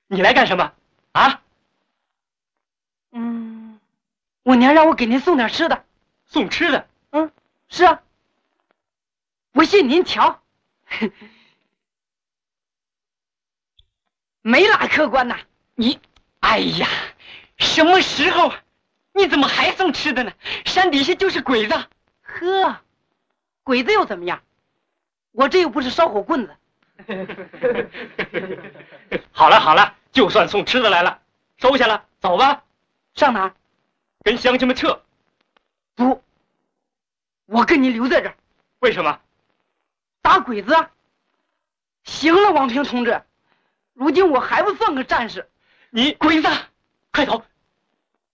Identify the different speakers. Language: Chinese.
Speaker 1: 你来干什么？啊？
Speaker 2: 我娘让我给您送点吃的。
Speaker 1: 送吃的？
Speaker 2: 是啊。我信您瞧，没拉客官呐。
Speaker 1: 你，哎呀，什么时候？你怎么还送吃的呢？山底下就是鬼子。
Speaker 2: 呵，鬼子又怎么样？我这又不是烧火棍子。
Speaker 1: 好了好了，就算送吃的来了，收下了，走吧。
Speaker 2: 上哪儿？
Speaker 1: 跟乡亲们撤。
Speaker 2: 不，我跟你留在这儿。
Speaker 1: 为什么？
Speaker 2: 打鬼子啊！行了，王平同志，如今我还不算个战士。
Speaker 1: 你鬼子，快走，